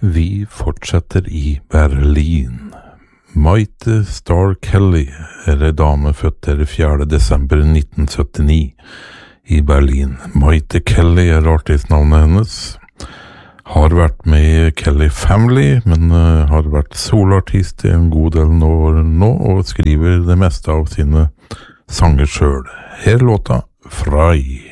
Vi fortsetter i Berlin. Maite Starr Kelly er en dame født 4. desember 1979 i Berlin. Maite Kelly er artistnavnet hennes. Har vært med i Kelly Family, men har vært solartist i en god del år nå, og skriver det meste av sine sanger selv. Her låta Frei.